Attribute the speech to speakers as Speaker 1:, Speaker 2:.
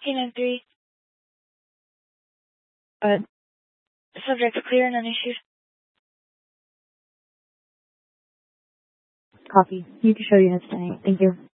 Speaker 1: K-9-3. Subject clear and unissued.
Speaker 2: Copy. You can show units to me. Thank you.